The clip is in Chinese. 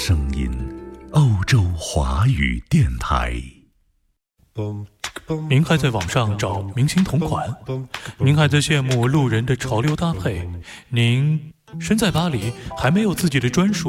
声音，欧洲华语电台。 您还在网上找明星同款？您还在羡慕路人的潮流搭配？您身在巴黎，还没有自己的专属